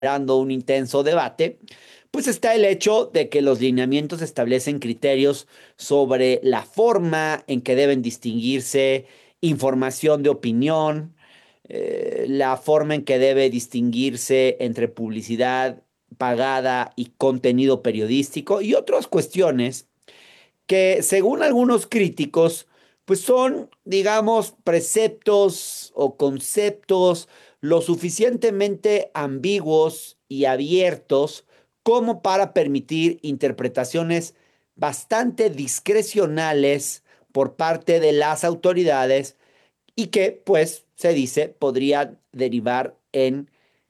generando un intenso debate, pues está el hecho de que los lineamientos establecen criterios sobre la forma en que deben distinguirse información de opinión, la forma en que debe distinguirse entre publicidad pagada y contenido periodístico y otras cuestiones que según algunos críticos, pues son, digamos, preceptos o conceptos lo suficientemente ambiguos y abiertos como para permitir interpretaciones bastante discrecionales por parte de las autoridades y que, pues, se dice, podrían derivar en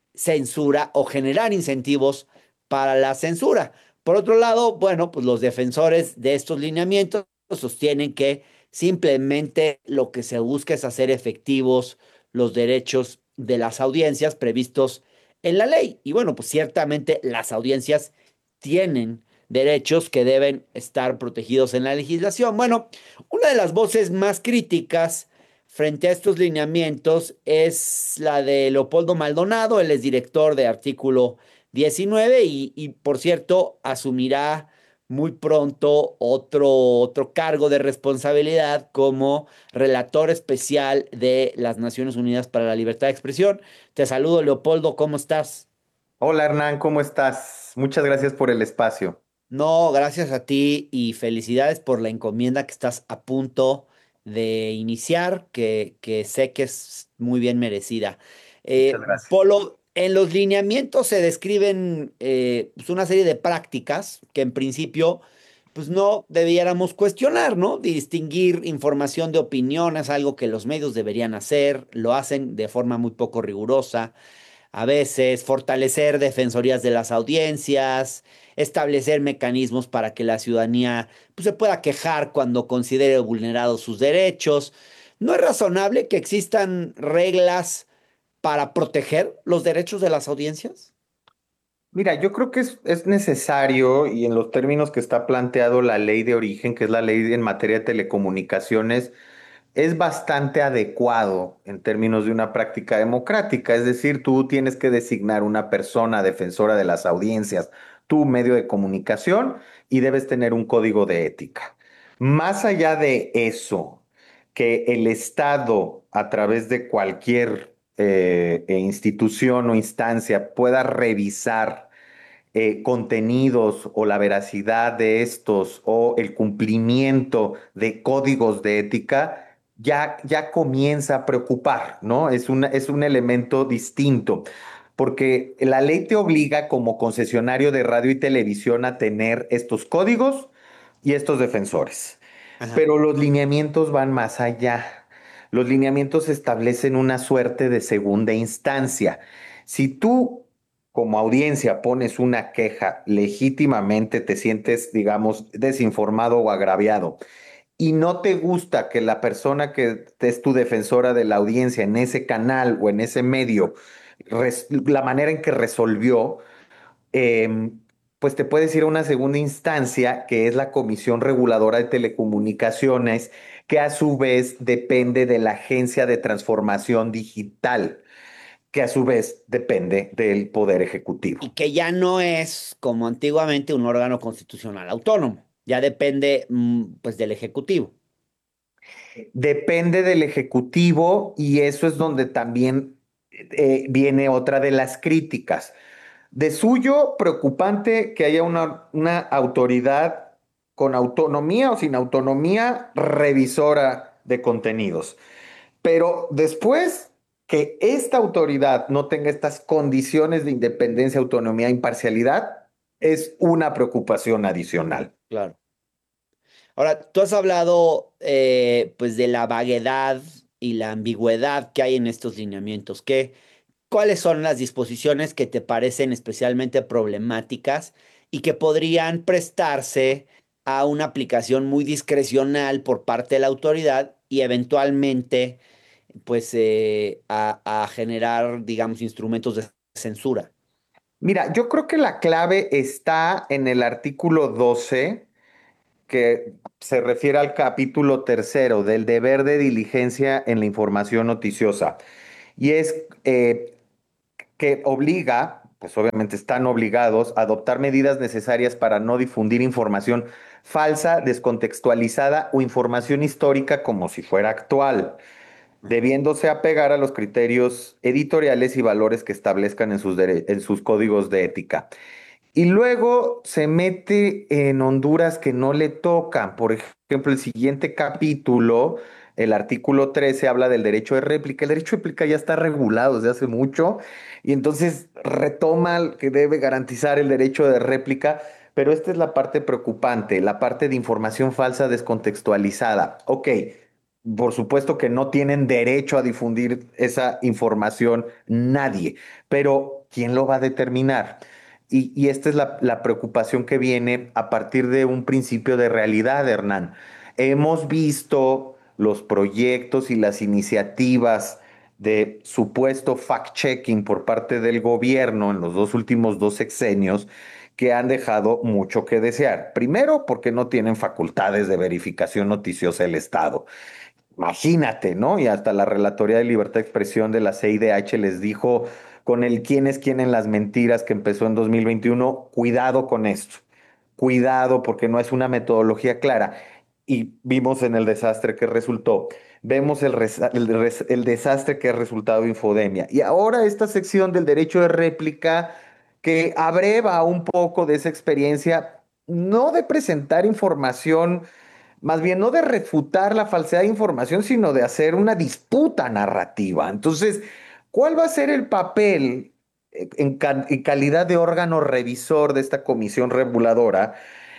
censura o generar incentivos para la censura. Por otro lado, bueno, pues los defensores de estos lineamientos sostienen que simplemente lo que se busca es hacer efectivos los derechos de las audiencias previstos en la ley. Y bueno, pues ciertamente las audiencias tienen derechos que deben estar protegidos en la legislación. Bueno, una de las voces más críticas frente a estos lineamientos es la de Leopoldo Maldonado, él es director de Artículo 19 y por cierto asumirá muy pronto otro cargo de responsabilidad como relator especial de las Naciones Unidas para la Libertad de Expresión. Te saludo, Leopoldo, ¿cómo estás? Hola Hernán, ¿cómo estás? Muchas gracias por el espacio. No, gracias a ti y felicidades por la encomienda que estás a punto de iniciar, que sé que es muy bien merecida. Muchas gracias. Polo, en los lineamientos se describen pues una serie de prácticas que en principio pues no debiéramos cuestionar, ¿no? Distinguir información de opinión es algo que los medios deberían hacer, lo hacen de forma muy poco rigurosa a veces, fortalecer defensorías de las audiencias, establecer mecanismos para que la ciudadanía pues, se pueda quejar cuando considere vulnerados sus derechos. ¿No es razonable que existan reglas para proteger los derechos de las audiencias? Mira, yo creo que es necesario y en los términos que está planteado la ley de origen, que es la ley en materia de telecomunicaciones, es bastante adecuado en términos de una práctica democrática. Es decir, tú tienes que designar una persona defensora de las audiencias, tu medio de comunicación, y debes tener un código de ética. Más allá de eso, que el Estado, a través de cualquier institución o instancia, pueda revisar contenidos o la veracidad de estos o el cumplimiento de códigos de ética, ya comienza a preocupar, ¿no? Es un elemento distinto, porque la ley te obliga como concesionario de radio y televisión a tener estos códigos y estos defensores. Ajá. Pero los lineamientos van más allá. Los lineamientos establecen una suerte de segunda instancia. Si tú como audiencia pones una queja, legítimamente te sientes, digamos, desinformado o agraviado y no te gusta que la persona que es tu defensora de la audiencia en ese canal o en ese medio, la manera en que resolvió, pues te puedes ir a una segunda instancia, que es la Comisión Reguladora de Telecomunicaciones, que a su vez depende de la Agencia de Transformación Digital, que a su vez depende del Poder Y Ejecutivo. que ya no es como antiguamente un órgano constitucional autónomo, ya depende pues del Ejecutivo. Depende del Ejecutivo y eso es donde también viene otra de las críticas. De suyo, preocupante que haya una autoridad con autonomía o sin autonomía revisora de contenidos. Pero después que esta autoridad no tenga estas condiciones de independencia, autonomía e imparcialidad, es una preocupación adicional. Claro. Ahora, tú has hablado pues de la vaguedad y la ambigüedad que hay en estos lineamientos. ¿Cuáles son las disposiciones que te parecen especialmente problemáticas y que podrían prestarse a una aplicación muy discrecional por parte de la autoridad y eventualmente pues a generar, digamos, instrumentos de censura? Mira, yo creo que la clave está en el artículo 12 que se refiere al capítulo tercero del deber de diligencia en la información noticiosa. Y es que obliga pues obviamente están obligados a adoptar medidas necesarias para no difundir información falsa, descontextualizada o información histórica como si fuera actual, debiéndose apegar a los criterios editoriales y valores que establezcan en sus códigos de ética. Y luego se mete en Honduras que no le tocan. Por ejemplo, el siguiente capítulo, el artículo 13, habla del derecho de réplica. El derecho de réplica ya está regulado desde hace mucho y entonces retoma que debe garantizar el derecho de réplica. Pero esta es la parte preocupante, la parte de información falsa descontextualizada. Ok, por supuesto que no tienen derecho a difundir esa información nadie, pero ¿quién lo va a determinar? Y esta es la preocupación que viene a partir de un principio de realidad, Hernán. Hemos visto los proyectos y las iniciativas de supuesto fact-checking por parte del gobierno en los últimos dos sexenios que han dejado mucho que desear. Primero, porque no tienen facultades de verificación noticiosa del Estado. Imagínate, ¿no? Y hasta la Relatoría de Libertad de Expresión de la CIDH les dijo con el quién es quién en las mentiras que empezó en 2021, cuidado con esto, cuidado porque no es una metodología clara. Y vimos en el desastre que resultó, vemos el desastre que ha resultado Infodemia. Y ahora esta sección del derecho de réplica que abreva un poco de esa experiencia, no de presentar información más bien no de refutar la falsedad de información, sino de hacer una disputa narrativa. Entonces, ¿cuál va a ser el papel en calidad de órgano revisor de esta comisión reguladora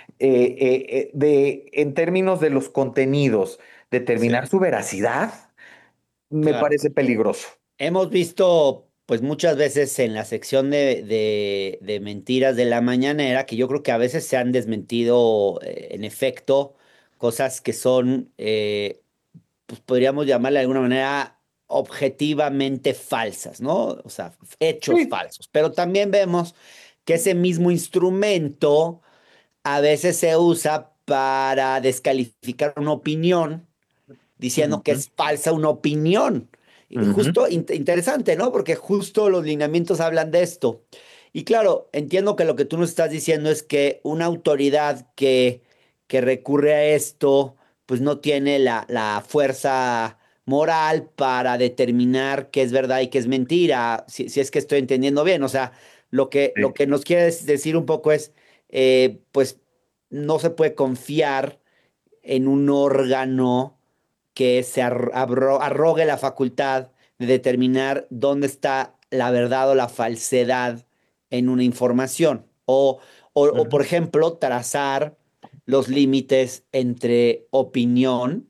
en términos de los contenidos? ¿Determinar Sí. su veracidad? Me Claro. parece peligroso. Hemos visto, pues muchas veces en la sección de mentiras de la mañanera, que yo creo que a veces se han desmentido, en efecto, cosas que son, pues podríamos llamarle de alguna manera, objetivamente falsas, ¿no? O sea, hechos Sí. falsos. Pero también vemos que ese mismo instrumento a veces se usa para descalificar una opinión diciendo que Ujú, es falsa una opinión. Y ujú, justo interesante, ¿no? Porque justo los lineamientos hablan de esto. Y claro, entiendo que lo que tú nos estás diciendo es que una autoridad que recurre a esto, pues no tiene la fuerza moral para determinar qué es verdad y qué es mentira, si es que estoy entendiendo bien. O sea, lo sí. que nos quieres decir un poco es, pues no se puede confiar en un órgano que se arrogue la facultad de determinar dónde está la verdad o la falsedad en una información. O, por Ujú. ejemplo, trazar los límites entre opinión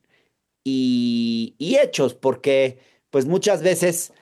y hechos, porque pues muchas veces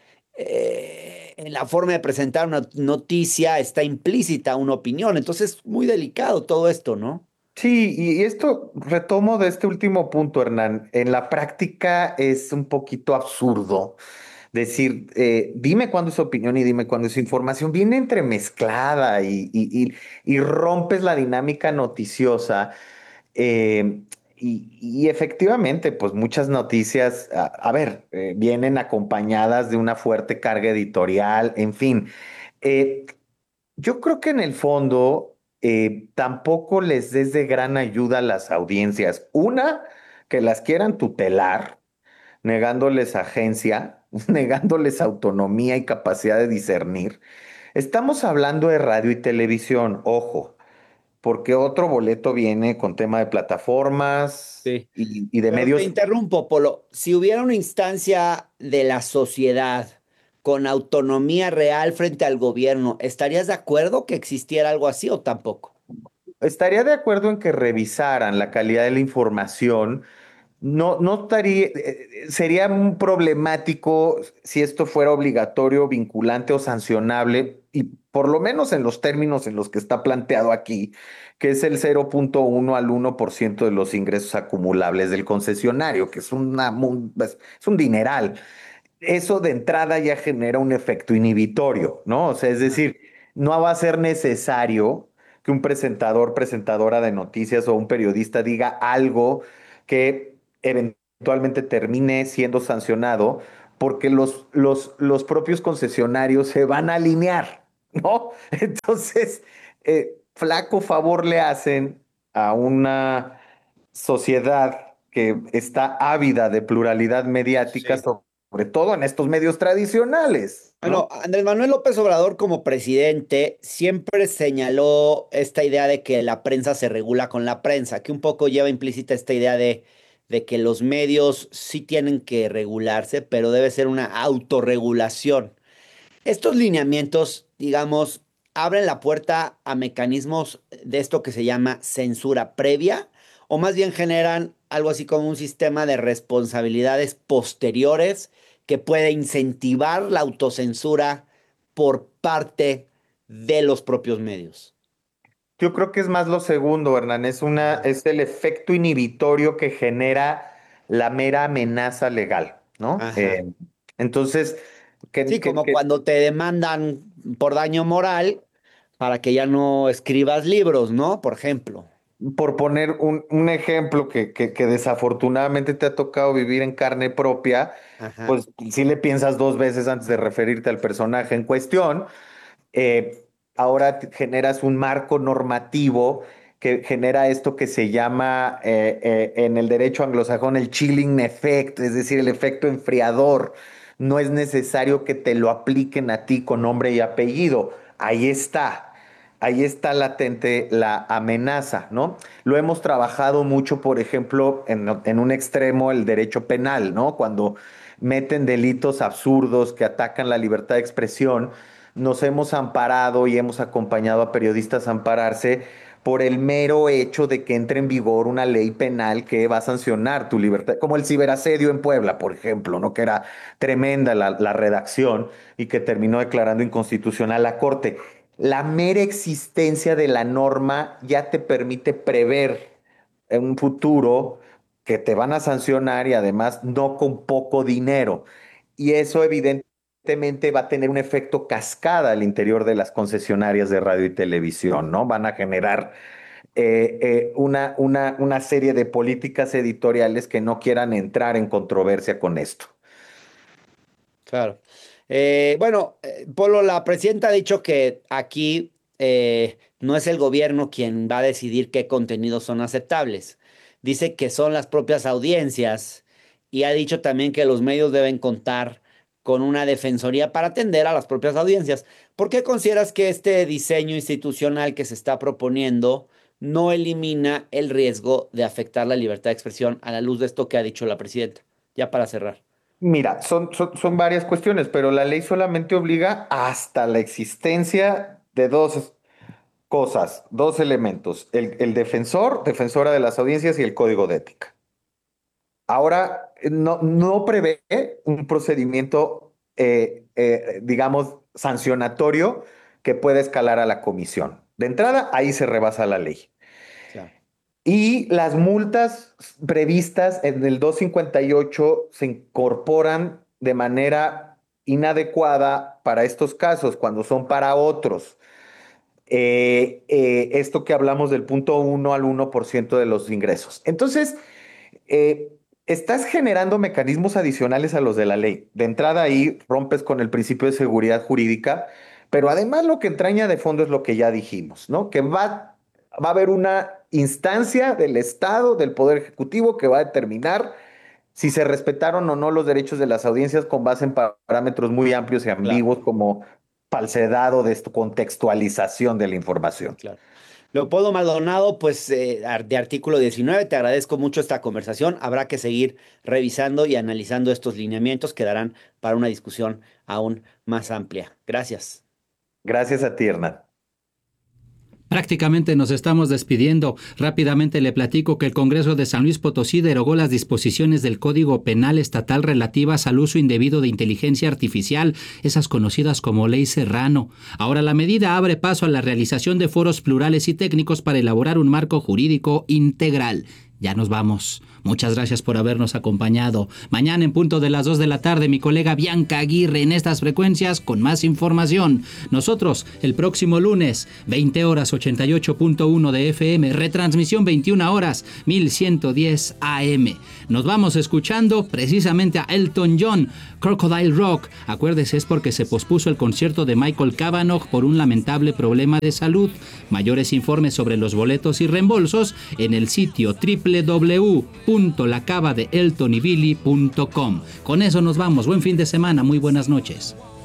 en la forma de presentar una noticia está implícita una opinión. Entonces es muy delicado todo esto, ¿no? Sí, y esto retomo de este último punto, Hernán. En la práctica es un poquito absurdo decir, dime cuándo es opinión y dime cuándo es información. Viene entremezclada y rompes la dinámica noticiosa. eh, y efectivamente, pues muchas noticias, a ver, vienen acompañadas de una fuerte carga editorial, en fin. Eh, yo creo que en el fondo tampoco les des de gran ayuda a las audiencias. Una, que las quieran tutelar, negándoles agencia, negándoles autonomía y capacidad de discernir. Estamos hablando de radio y televisión, ojo, porque otro boleto viene con tema de plataformas Sí. y de Pero te medios. interrumpo, Polo. Si hubiera una instancia de la sociedad con autonomía real frente al gobierno, ¿estarías de acuerdo que existiera algo así o tampoco? Estaría de acuerdo en que revisaran la calidad de la información. No, no estaría, sería un problemático si esto fuera obligatorio, vinculante o sancionable, y por lo menos en los términos en los que está planteado aquí, que es el 0,1 al 1% de los ingresos acumulables del concesionario, que es es un dineral. Eso de entrada ya genera un efecto inhibitorio, ¿no? O sea, es Ah. decir, no va a ser necesario que un presentador, presentadora de noticias o un periodista diga algo que eventualmente termine siendo sancionado porque los propios concesionarios se van a alinear. ¿no? Entonces, flaco favor le hacen a una sociedad que está ávida de pluralidad mediática, Sí. sobre todo en estos medios tradicionales, Bueno, ¿no? Andrés Manuel López Obrador como presidente siempre señaló esta idea de que la prensa se regula con la prensa, que un poco lleva implícita esta idea de que los medios sí tienen que regularse, pero debe ser una autorregulación. Estos lineamientos, digamos, abren la puerta a mecanismos de esto que se llama censura previa, o más bien generan algo así como un sistema de responsabilidades posteriores que puede incentivar la autocensura por parte de los propios medios. Yo creo que es más lo segundo, Hernán, es el efecto inhibitorio que genera la mera amenaza legal, ¿no? Ajá. Entonces, que, Sí, que, como que cuando te demandan por daño moral para que ya no escribas libros, ¿no? Por ejemplo. por poner un ejemplo que desafortunadamente te ha tocado vivir en carne propia, Ajá. pues sí le piensas dos veces antes de referirte al personaje en cuestión. Ahora generas un marco normativo que genera esto que se llama en el derecho anglosajón el chilling effect, es decir, el efecto enfriador. No es necesario que te lo apliquen a ti con nombre y apellido. Ahí está latente la amenaza, ¿no? Lo hemos trabajado mucho, por ejemplo, en un extremo el derecho penal, ¿no? Cuando meten delitos absurdos que atacan la libertad de expresión, nos hemos amparado y hemos acompañado a periodistas a ampararse por el mero hecho de que entre en vigor una ley penal que va a sancionar tu libertad, como el ciberasedio en Puebla, por ejemplo, ¿no? Que era tremenda la redacción y que terminó declarando inconstitucional la Corte. La mera existencia de la norma ya te permite prever en un futuro que te van a sancionar y además no con poco dinero. Y eso evidentemente va a tener un efecto cascada al interior de las concesionarias de radio y televisión, ¿no? Van a generar una serie de políticas editoriales que no quieran entrar en controversia con esto. Claro. Bueno, Polo, la presidenta ha dicho que aquí no es el gobierno quien va a decidir qué contenidos son aceptables. Dice que son las propias audiencias y ha dicho también que los medios deben contar con una defensoría para atender a las propias audiencias. ¿Por qué consideras que este diseño institucional que se está proponiendo no elimina el riesgo de afectar la libertad de expresión a la luz de esto que ha dicho la presidenta? Ya para cerrar. Mira, son varias cuestiones, pero la ley solamente obliga hasta la existencia de dos cosas, dos elementos, el defensor, defensora de las audiencias y el código de ética. Ahora, no prevé un procedimiento, digamos, sancionatorio que pueda escalar a la comisión. De entrada, ahí se rebasa la ley. Claro, Y las multas previstas en el 258 se incorporan de manera inadecuada para estos casos, cuando son para otros. Esto que hablamos del 0,1 al 1% de los ingresos. Entonces, eh, estás generando mecanismos adicionales a los de la ley. De entrada ahí rompes con el principio de seguridad jurídica, pero además lo que entraña de fondo es lo que ya dijimos, ¿no? Que va a haber una instancia del Estado, del Poder Ejecutivo, que va a determinar si se respetaron o no los derechos de las audiencias con base en parámetros muy amplios y claro. ambiguos como falsedad o contextualización de la información. Claro. Leopoldo Maldonado, pues de artículo 19, te agradezco mucho esta conversación. Habrá que seguir revisando y analizando estos lineamientos que darán para una discusión aún más amplia. Gracias. Gracias a ti, Hernán. Prácticamente nos estamos despidiendo. Rápidamente le platico que el Congreso de San Luis Potosí derogó las disposiciones del Código Penal Estatal relativas al uso indebido de inteligencia artificial, esas conocidas como Ley Serrano. Ahora la medida abre paso a la realización de foros plurales y técnicos para elaborar un marco jurídico integral. Ya nos vamos. Muchas gracias por habernos acompañado. Mañana en punto de las 2 de la tarde, mi colega Bianca Aguirre en estas frecuencias con más información. Nosotros, el próximo lunes, 20 horas 88.1 de FM, retransmisión 21 horas 1110 AM. Nos vamos escuchando precisamente a Elton John, Crocodile Rock. Acuérdese, es porque se pospuso el concierto de Michael Cavanagh por un lamentable problema de salud. Mayores informes sobre los boletos y reembolsos en el sitio www.lacavadeeltonybilly.com. Con eso nos vamos. Buen fin de semana. Muy buenas noches.